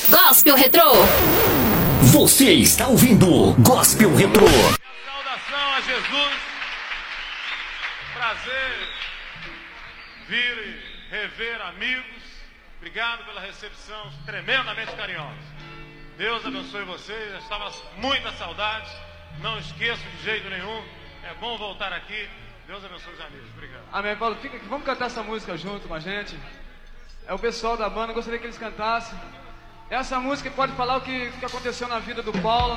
Gospel Retrô. Você está ouvindo Gospel Retrô. Saudação a Jesus. Prazer vir e rever amigos. Obrigado pela recepção tremendamente carinhosa. Deus abençoe vocês. Eu estava com muita saudade. Não esqueço de jeito nenhum. É bom voltar aqui. Deus abençoe os amigos. Obrigado. Amém. Paulo, fica aqui. Vamos cantar essa música junto com a gente. É o pessoal da banda. Eu gostaria que eles cantassem. Essa música pode falar o que aconteceu na vida do Paulo.